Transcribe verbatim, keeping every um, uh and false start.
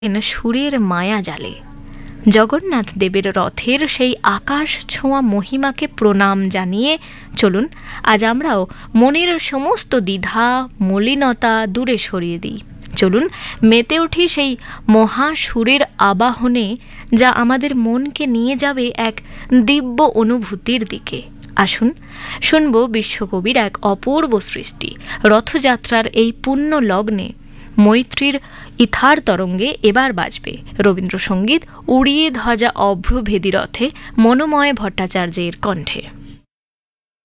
সুরের মায়া জালে। জগন্নাথ দেবের রথের সেই আকাশ ছোঁয়া মহিমাকে প্রণাম জানিয়ে চলুন আজ আমরাও মনের সমস্ত দ্বিধা মলিনতা দূরে সরিয়ে দিই। চলুন মেতে উঠি সেই মহা সুরের আবাহনে, যা আমাদের মনকে নিয়ে যাবে এক দিব্য অনুভূতির দিকে। আসুন শুনব বিশ্বকবির এক অপূর্ব সৃষ্টি। রথযাত্রার এই পুণ্য লগ্নে মৈত্রীর ইথার তরঙ্গে এবার বাজবে রবীন্দ্রসঙ্গীত উড়িয়ে ধ্বজা অভ্রভেদী রথে মনোময় ভট্টাচার্যের কণ্ঠে।